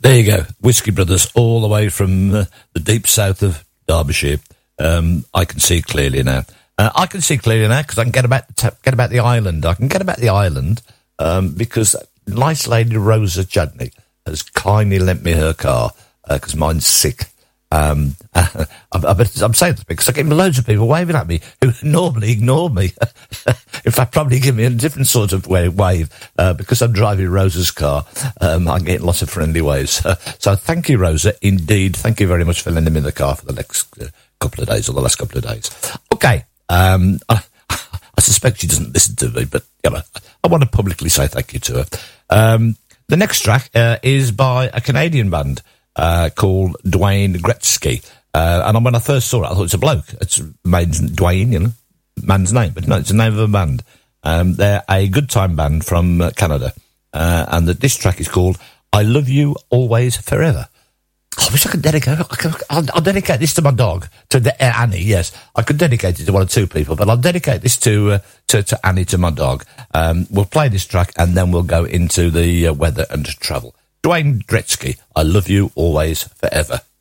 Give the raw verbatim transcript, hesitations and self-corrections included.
There you go. Whiskey Brothers, all the way from uh, the deep south of Derbyshire. Um, I can see clearly now. Uh, I can see clearly now because I can get about the t- get about the island. I can get about the island um, because nice lady Rosa Chudney has kindly lent me her car because uh, mine's sick. Um, I, I, I'm saying this because I get loads of people waving at me who normally ignore me. In fact, probably give me a different sort of way, wave uh, because I'm driving Rosa's car. Um, I'm getting lots of friendly waves. Uh, so thank you, Rosa. Indeed, thank you very much for lending me the car for the next uh, couple of days or the last couple of days. Okay, um, I, I suspect she doesn't listen to me, but you know, I want to publicly say thank you to her. Um, the next track uh, is by a Canadian band. Uh, called Dwayne Gretzky. Uh, and when I first saw it, I thought it's a bloke. It's man's Dwayne, you know, man's name. But no, it's the name of a band. Um, they're a good time band from uh, Canada. Uh, and the, this track is called I Love You Always Forever. I wish I could dedicate, I could, I'll, I'll dedicate this to my dog, to the, uh, Annie, yes. I could dedicate it to one or two people, but I'll dedicate this to, uh, to, to Annie, to my dog. Um, we'll play this track and then we'll go into the uh, weather and travel. Dwayne Gretzky, I Love You Always Forever.